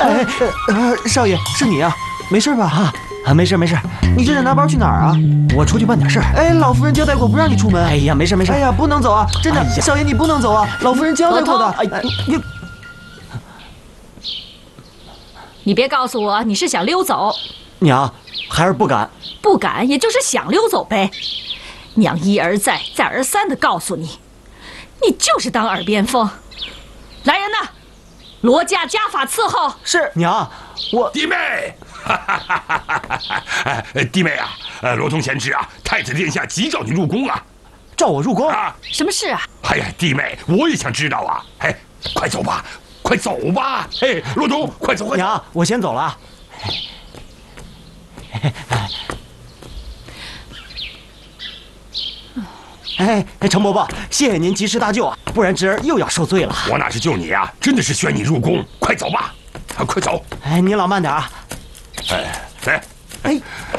少爷，是你啊？没事吧？没事。你这是拿包去哪儿啊？ 我出去办点事儿。 哎，老夫人交代过不让你出门。 哎呀，没事。 哎呀，不能走啊！真的，少爷你不能走啊！老夫人交代过的。 你别告诉我你是想溜走。 娘，孩儿不敢。 不敢，也就是想溜走呗。娘一而再，再而三的告诉你，你就是当耳边风。来人呐，罗家家法伺候。 是娘，我弟妹，弟妹啊，罗通贤侄啊，太子殿下急召你入宫啊， 召我入宫啊？ 什么事啊？ 哎呀，弟妹，我也想知道啊。哎，快走吧，快走吧！哎，罗通，快走！ 娘，我先走了。程伯伯，谢谢您及时搭救啊，不然侄儿又要受罪了。 我哪是救你啊，真的是宣你入宫，快走吧，快走！ 您老慢点啊。 来。